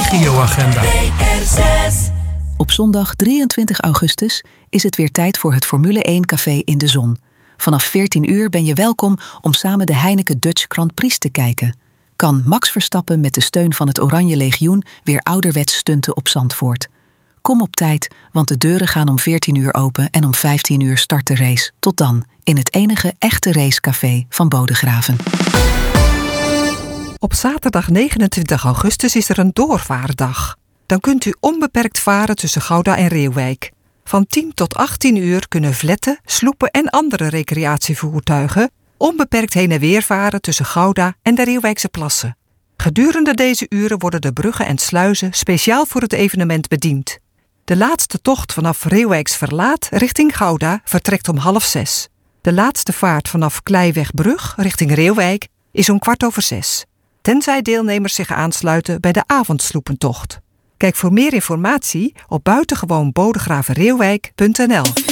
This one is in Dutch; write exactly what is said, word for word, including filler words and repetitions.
regioagenda. Op zondag drieëntwintig augustus is het weer tijd voor het Formule één Café in de Zon. Vanaf veertien uur ben je welkom om samen de Heineken Dutch Grand Prix te kijken. Kan Max Verstappen met de steun van het Oranje Legioen weer ouderwets stunten op Zandvoort? Kom op tijd, want de deuren gaan om veertien uur open en om vijftien uur start de race. Tot dan, in het enige echte racecafé van Bodegraven. Op zaterdag negenentwintig augustus is er een doorvaartdag. Dan kunt u onbeperkt varen tussen Gouda en Reeuwijk. Van tien tot achttien uur kunnen vletten, sloepen en andere recreatievoertuigen onbeperkt heen en weer varen tussen Gouda en de Reeuwijkse plassen. Gedurende deze uren worden de bruggen en sluizen speciaal voor het evenement bediend. De laatste tocht vanaf Reeuwijks Verlaat richting Gouda vertrekt om half zes. De laatste vaart vanaf Kleiwegbrug richting Reeuwijk is om kwart over zes. Tenzij deelnemers zich aansluiten bij de avondsloepentocht. Kijk voor meer informatie op buitengewoonbodegravenreeuwijk punt n l.